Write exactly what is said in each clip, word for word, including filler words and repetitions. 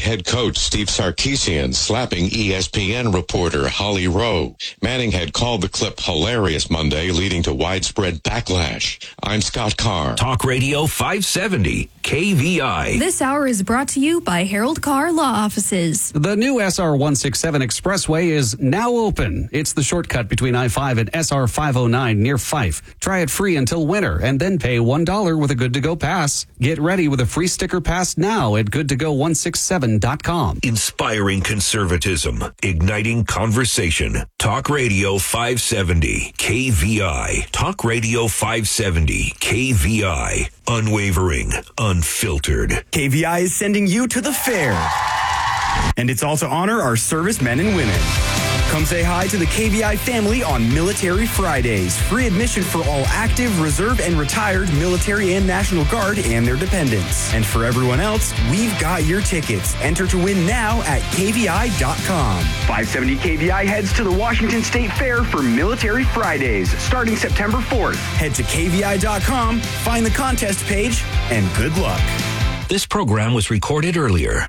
head coach Steve Sarkisian slapping E S P N reporter Holly Rowe. Manning had called the clip hilarious Monday, leading to widespread backlash. I'm Scott Carr. Talk Radio five seventy, K V I. This hour is brought to you by Harold Carr Law Offices. The new S R one sixty-seven Expressway is now open. It's the shortcut between I five and S R five oh nine near Fife. Try it free until winter and then pay one dollar with a Good to Go pass. Get ready with a free sticker pass now at good to go one sixty-seven dot com. Inspiring conservatism, igniting conversation. Talk Radio five seventy, K V I. Talk Radio five seventy, K V I. Unwavering, unfiltered. K V I is sending you to the fair. And it's all to honor our servicemen and women. Come say hi to the K V I family on Military Fridays. Free admission for all active, reserve, and retired military and National Guard and their dependents. And for everyone else, we've got your tickets. Enter to win now at K V I dot com. five seventy K V I heads to the Washington State Fair for Military Fridays, starting September fourth. Head to K V I dot com, find the contest page, and good luck. This program was recorded earlier.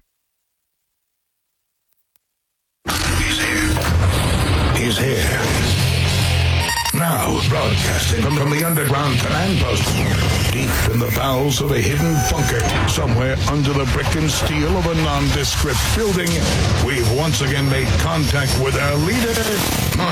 Is here. Now, broadcasting from, from the underground command post, deep in the bowels of a hidden bunker, somewhere under the brick and steel of a nondescript building, we've once again made contact with our leader,